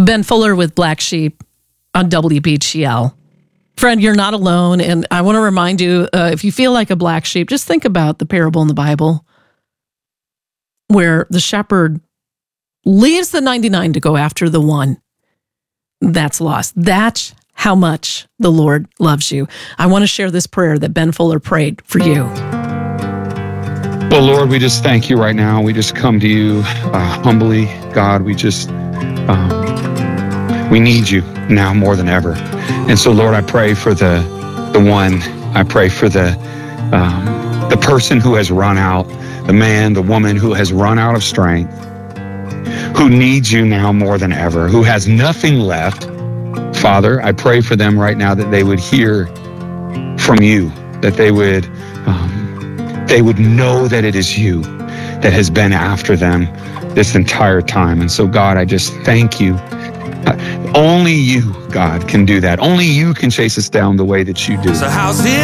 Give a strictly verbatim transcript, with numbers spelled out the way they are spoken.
Ben Fuller with Black Sheep on W B G L. Friend, you're not alone, and I want to remind you, uh, if you feel like a black sheep, just think about the parable in the Bible where the shepherd leaves the ninety-nine to go after the one that's lost. That's how much the Lord loves you. I want to share this prayer that Ben Fuller prayed for you. Well, Lord, we just thank you right now. We just come to you uh, humbly. God, we just, um, we need you now more than ever. And so, Lord, I pray for the the one. I pray for the um, the person who has run out, the man, the woman who has run out of strength, who needs you now more than ever, who has nothing left. Father, I pray for them right now that they would hear from you, that they would um, they would know that it is you that has been after them this entire time. And so, God, I just thank you. Only you, God, can do that. Only you can chase us down the way that you do. So how's it